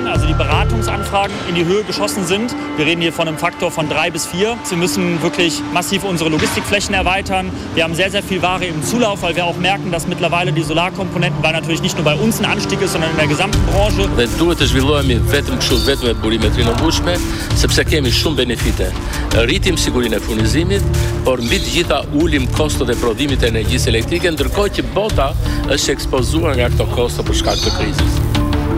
also die Beratungsanfragen in die Höhe geschossen sind. Wir reden hier von einem Faktor von 3 bis 4. Wir müssen wirklich massiv unsere Logistikflächen erweitern. Wir haben sehr, sehr viel Ware im Zulauf, weil wir auch merken, dass mittlerweile die Solarkomponenten, weil natürlich nicht nur bei uns ein Anstieg ist, sondern in der gesamten Branche. Duhet të zhvillohemi vetëm kështu, vetëm me burime të rinovueshme, sepse kemi shumë benefite. Rritim sigurinë e furnizimit, por mbi të gjitha ulim kostot e prodhimit të energjisë elektrike, ndërkohë që bota është ekspozuar nga këto kosto për shkak të krizës.